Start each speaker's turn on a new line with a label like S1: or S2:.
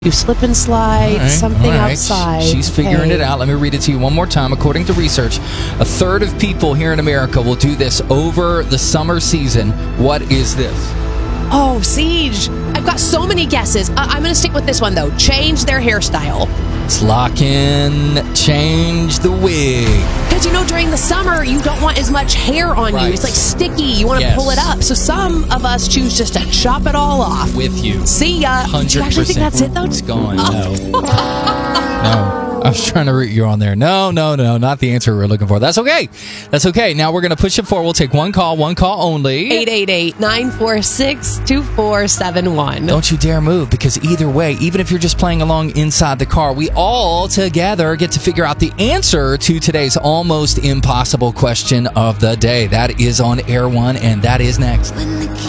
S1: You slip and slide, something outside.
S2: She's figuring it out. Let me read it to you one more time. According to research, a third of people here in America will do this over the summer season. What is this?
S1: Oh, Siege. I've got so many guesses. I'm going to stick with this one, though. Change their hairstyle.
S2: It's lock in, change the wig.
S1: Because, during the summer, you don't want as much hair on you. It's like sticky. You want to pull it up. So some of us choose just to chop it all off.
S2: With you.
S1: See ya.
S2: 100%.
S1: Do you actually think that's it, though?
S2: It's gone. No. No. I was trying to root you on there. No, not the answer we're looking for. That's okay. Now we're going to push it forward. We'll take one call only.
S1: 888-946-2471.
S2: Don't you dare move, because either way, even if you're just playing along inside the car, we all together get to figure out the answer to today's almost impossible question of the day. That is on Air One, and that is next.